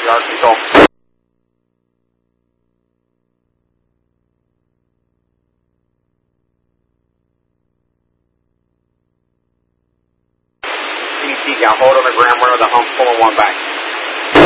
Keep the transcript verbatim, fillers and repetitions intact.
yard control. C T, got hold of the ground, runner, the hump, pulling one back.